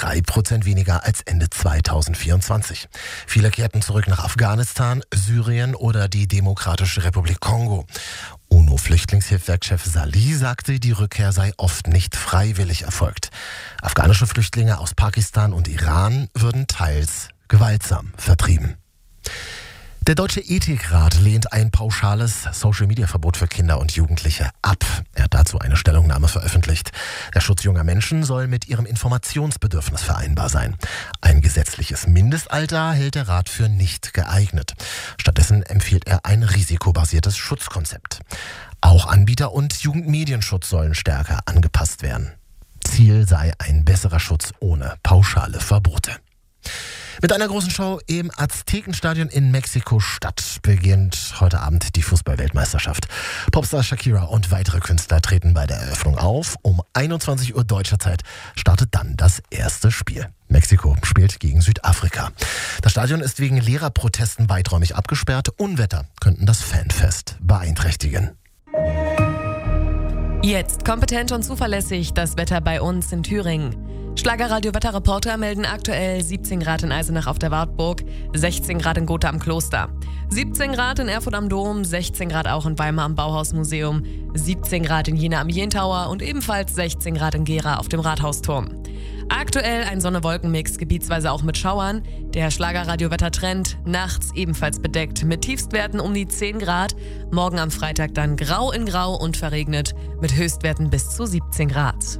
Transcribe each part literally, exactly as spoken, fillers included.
drei Prozent weniger als Ende zweitausendvierundzwanzig. Viele kehrten zurück nach Afghanistan, Syrien oder die Demokratische Republik Kongo. UNO-Flüchtlingshilfswerkchef Salih sagte, die Rückkehr sei oft nicht freiwillig erfolgt. Afghanische Flüchtlinge aus Pakistan und Iran würden teils gewaltsam vertrieben. Der Deutsche Ethikrat lehnt ein pauschales Social-Media-Verbot für Kinder und Jugendliche ab. Er hat dazu eine Stellungnahme veröffentlicht. Der Schutz junger Menschen soll mit ihrem Informationsbedürfnis vereinbar sein. Ein gesetzliches Mindestalter hält der Rat für nicht geeignet. Stattdessen empfiehlt er ein risikobasiertes Schutzkonzept. Auch Anbieter- und Jugendmedienschutz sollen stärker angepasst werden. Ziel sei ein besserer Schutz ohne pauschale Verbote. Mit einer großen Show im Aztekenstadion in Mexiko-Stadt beginnt heute Abend die Fußball-Weltmeisterschaft. Popstar Shakira und weitere Künstler treten bei der Eröffnung auf. Um einundzwanzig Uhr deutscher Zeit startet dann das erste Spiel. Mexiko spielt gegen Südafrika. Das Stadion ist wegen Lehrerprotesten weiträumig abgesperrt. Unwetter könnten das Fanfest beeinträchtigen. Jetzt kompetent und zuverlässig das Wetter bei uns in Thüringen. Schlagerradio-Wetterreporter melden aktuell siebzehn Grad in Eisenach auf der Wartburg, sechzehn Grad in Gotha am Kloster, siebzehn Grad in Erfurt am Dom, sechzehn Grad auch in Weimar am Bauhausmuseum, siebzehn Grad in Jena am Jentower und ebenfalls sechzehn Grad in Gera auf dem Rathausturm. Aktuell ein Sonne-Wolken-Mix, gebietsweise auch mit Schauern. Der Schlagerradio-Wettertrend nachts ebenfalls bedeckt mit Tiefstwerten um die zehn Grad. Morgen am Freitag dann grau in grau und verregnet mit Höchstwerten bis zu siebzehn Grad.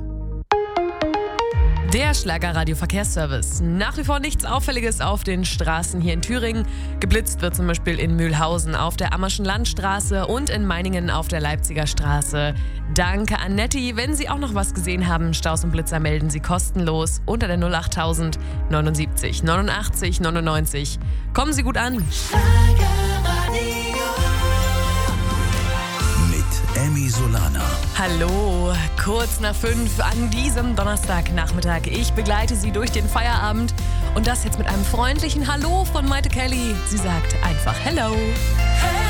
Der Schlagerradio-Verkehrsservice. Nach wie vor nichts Auffälliges auf den Straßen hier in Thüringen. Geblitzt wird zum Beispiel in Mühlhausen auf der Ammerschen Landstraße und in Meiningen auf der Leipziger Straße. Danke an Netti. Wenn Sie auch noch was gesehen haben, Staus und Blitzer melden Sie kostenlos unter der null achttausend neunundsiebzig neunundachtzig neunundneunzig. Kommen Sie gut an. Emmy Solana. Hallo, kurz nach fünf an diesem Donnerstagnachmittag. Ich begleite Sie durch den Feierabend und das jetzt mit einem freundlichen Hallo von Maite Kelly. Sie sagt einfach Hello.